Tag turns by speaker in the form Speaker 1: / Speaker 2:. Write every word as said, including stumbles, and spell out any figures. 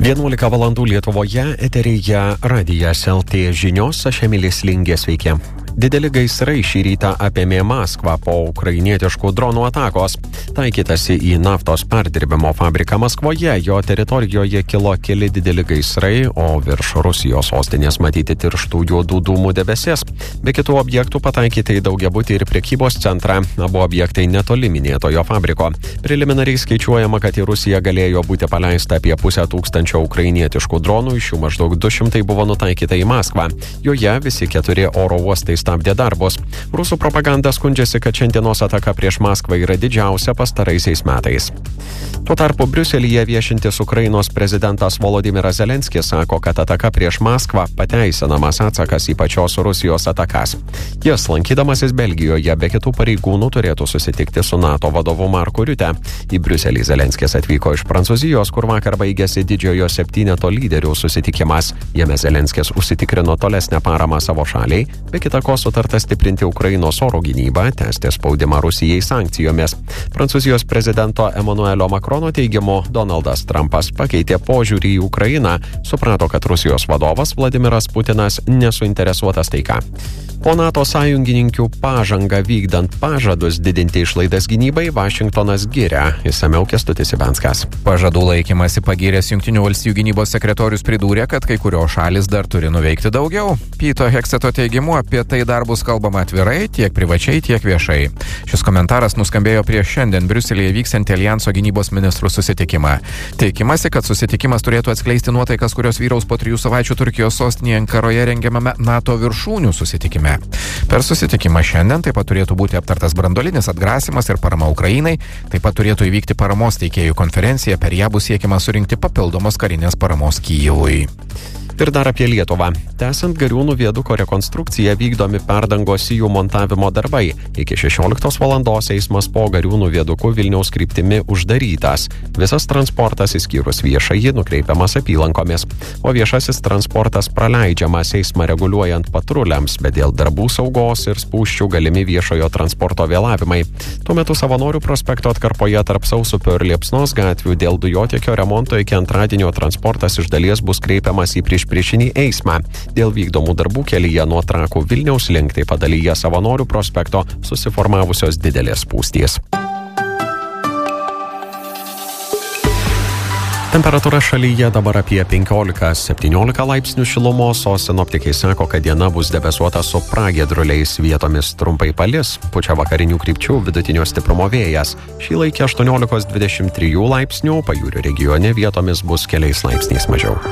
Speaker 1: vienuolika valandų Lietuvoje, eteryje Radijas L T žinios, aš Emilis Lingė, sveiki. Dideli gaisrai šį rytą apėmė Maskvą po ukrainietiškų dronų atakos. Taikytasi į naftos perdirbimo fabriką Maskvoje, jo teritorijoje kilo keli dideli gaisrai, o virš Rusijos sostinės matyti tirštų juodų dūmų debesies. Be kitų objektų pataikyti į daugiabutį ir prekybos centrą, abu objektai netoli minėtojo fabriko. Preliminariai skaičiuojama, kad į Rusiją galėjo būti paleista apie pusę tūkstančio ukrainietiškų dronų, iš jų maždaug du šimtai buvo nutaikyta į Maskvą. Joje visi keturi oro uostai stabdė darbus. Rusų propaganda skundžiasi, kad šiandienos ataka prieš Maskvą yra didžiausia pastaraisiais metais. Tuo tarpu Briuselyje viešintis Ukrainos prezidentas Volodymyras Zelenskis sako, kad ataka prieš Maskvą pateisinamas atsakas į pačios Rusijos atakas. Jis, lankydamasis Belgijoje, be kitų pareigūnų turėtų susitikti su NATO vadovu Marku Riute. Į Briuselį Zelenskis atvyko iš Prancūzijos, kur vakar baigėsi didžiojo septyneto lyderių susitikimas. Jame Zelenskis užsitikrino tolesnę paramą savo šaliai, be kita ko sutarta stiprinti Ukrainos oro gynybą, tęsti spaudimą Rusijai sankcijomis. Prancūzijos prezidento Emmanuelio Macrono teigimu, Donaldas Trumpas pakeitė požiūrį į Ukrainą, suprato, kad Rusijos vadovas Vladimiras Putinas nesuinteresuotas taika. Po NATO sąjungininkių pažangą vykdant pažadus didinti išlaidas gynybai, Vašingtonas giria. Išsamiau Kęstutis Ibenskas.
Speaker 2: Pažadų laikymasi pagyręs Jungtinių valstijų gynybos sekretorius pridūrė, kad kai kurios šalis dar turi nuveikti daugiau. Pito Hekseto teigimu, apie tai dar bus kalbama atvirai, tiek privačiai, tiek viešai. Šis komentaras nuskambėjo prieš šiandien Briuselyje vyksiantį Alijanso gynybos ministrų susitikimą. Teikimasi, kad susitikimas turėtų atskleisti nuotaikas, kurios vyraus po trijų savaičių Turkijos sostinėje Ankaroje rengiamame NATO viršūnių susitikime. Per susitikimą šiandien taip pat turėtų būti aptartas branduolinis atgrasimas ir parama Ukrainai, taip pat turėtų įvykti paramos teikėjų konferencija, per ją bus siekiama surinkti papildomos karinės paramos Kijevui.
Speaker 1: Ir dar apie Lietuvą. Tęsiant Gariūnų viaduko rekonstrukciją vykdomi perdangos sijų montavimo darbai. Iki šešioliktos valandos eismas po Gariūnų viaduku Vilniaus kryptimi uždarytas. Visas transportas išskyrus viešąjį nukreipiamas apylankomis, o viešasis transportas praleidžiamas eismą reguliuojant patruliams, bet dėl darbų saugos ir spūsčių galimi viešojo transporto vėlavimai. Tuo metu Savanorių prospekto atkarpoje tarp Sausupio ir Liepsnos gatvių dėl dujotiekio remonto iki antradienio transportas iš dalies bus kreipiamas į prieš priešinį eismą. Dėl vykdomų darbų kelyje nuo Trakų Vilniaus link taip pat dalyje Savanorių prospekto susiformavusios didelės spūstys. Temperatūra šalyje dabar apie penkiolika septyniolika laipsnių šilumos, o sinoptikai sako, kad diena bus debesuota su pragiedruliais, vietomis trumpai palis, pučia vakarinių krypčių vidutinio stiprumo vėjas. Šį laikį aštuoniolika dvidešimt trijų laipsnių, pajūrio regione vietomis bus keliais laipsniais mažiau.